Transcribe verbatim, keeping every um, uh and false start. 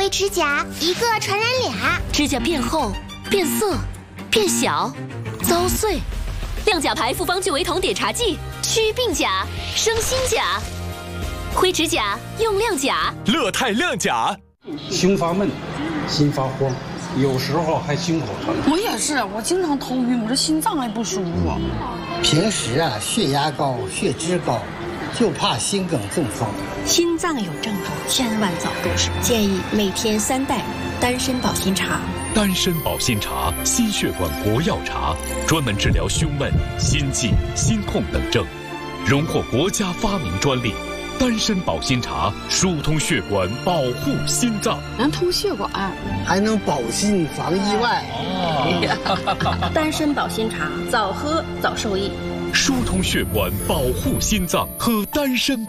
灰指甲一个传染俩， 指甲变厚、变色、变小、遭碎。亮甲牌复方聚维酮碘茶剂，祛病甲，生新甲。灰指甲用亮甲， 乐泰亮甲。 胸发闷，心发慌，有时候还心口疼。 我也是，我经常头晕，我这心脏还不舒服。 平时啊，血压高、血脂高，就怕心梗中风。 心脏有症状，千万早动手。建议每天三袋丹参保心茶。 丹参保心茶，心血管国药茶，专门治疗胸闷、心悸、心痛等症，荣获国家发明专利。丹参保心茶疏通血管，保护心脏， 能通血管， 还能保心防意外。 哦、丹参保心茶，早喝早受益。 疏通血管，保护心脏，喝丹参。